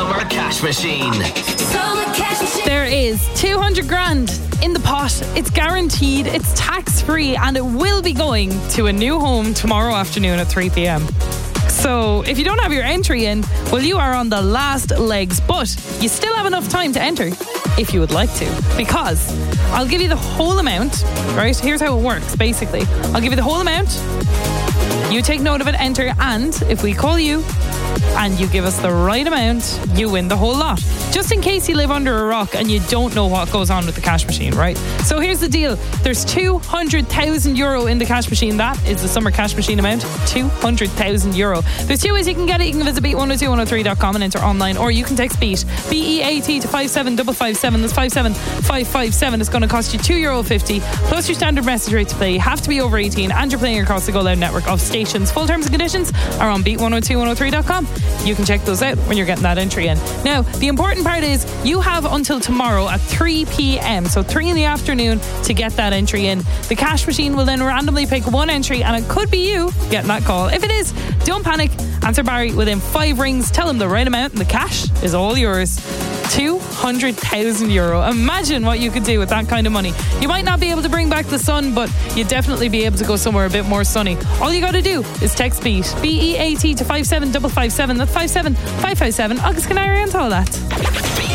Summer Cash Machine. There is 200 grand in the pot. It's guaranteed, it's tax free, and it will be going to a new home tomorrow afternoon at 3 p.m. So if you don't have your entry in, well, you are on the last legs, but you still have enough time to enter if you would like to, because I'll give you the whole amount, right? Here's how it works, basically. I'll give you the whole amount. You take note of it, enter, and if we call you and you give us the right amount, you win the whole lot. Just in case you live under a rock and you don't know what goes on with the cash machine, right? So here's the deal. There's 200,000 euro in the cash machine. That is the summer cash machine amount. 200,000 euro. There's two ways you can get it. You can visit beat102103.com and enter online, or you can text BEAT, BEAT, to 57557. That's 57557. It's going to cost you €2.50 plus your standard message rate to play. You have to be over 18 and you're playing across the Go Loud network of stations. Full terms and conditions are on beat102103.com. You can check those out when you're getting that entry in. Now, the important part is you have until tomorrow at 3 p.m, so 3 in the afternoon, to get that entry in. The cash machine will then randomly pick one entry, and it could be you getting that call. If it is, don't panic. Answer Barry within 5 rings. Tell him the right amount, and the cash is all yours. 200,000 euro. Imagine what you could do with that kind of money. You might not be able to bring back the sun, but you'd definitely be able to go somewhere a bit more sunny. All you got to do is text BEAT, BEAT, to 57557. That's 57557. August Canary and all that.